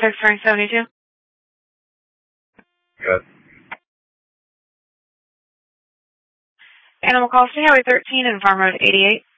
672. Good. Animal Crossing Highway 13 and Farm Road 88.